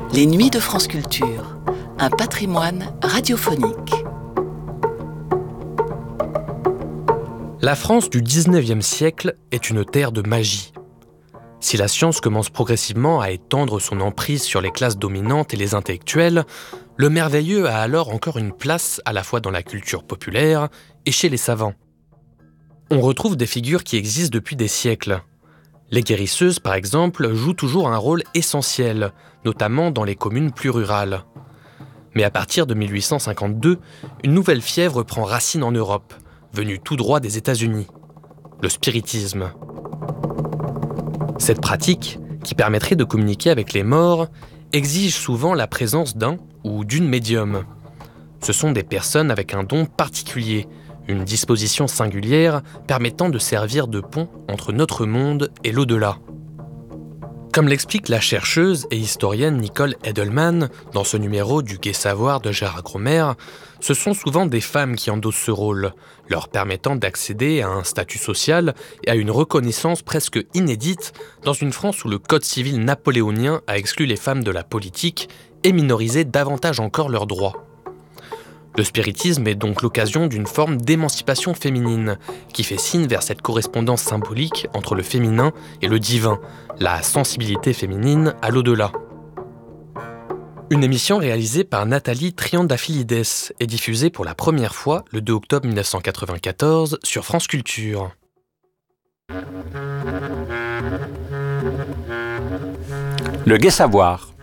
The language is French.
Les Nuits de France Culture, un patrimoine radiophonique. La France du XIXe siècle est une terre de magie. Si la science commence progressivement à étendre son emprise sur les classes dominantes et les intellectuels, le merveilleux a alors encore une place à la fois dans la culture populaire et chez les savants. On retrouve des figures qui existent depuis des siècles. Les guérisseuses, par exemple, jouent toujours un rôle essentiel, notamment dans les communes plus rurales. Mais à partir de 1852, une nouvelle fièvre prend racine en Europe, venue tout droit des États-Unis, le spiritisme. Cette pratique, qui permettrait de communiquer avec les morts, exige souvent la présence d'un ou d'une médium. Ce sont des personnes avec un don particulier, une disposition singulière permettant de servir de pont entre notre monde et l'au-delà. Comme l'explique la chercheuse et historienne Nicole Edelman dans ce numéro du Gai Savoir de Gérard Gromer, ce sont souvent des femmes qui endossent ce rôle, leur permettant d'accéder à un statut social et à une reconnaissance presque inédite dans une France où le Code civil napoléonien a exclu les femmes de la politique et minorisé davantage encore leurs droits. Le spiritisme est donc l'occasion d'une forme d'émancipation féminine, qui fait signe vers cette correspondance symbolique entre le féminin et le divin, la sensibilité féminine à l'au-delà. Une émission réalisée par Nathalie Triandafylides est diffusée pour la première fois le 2 octobre 1994 sur France Culture. Le Gai Savoir.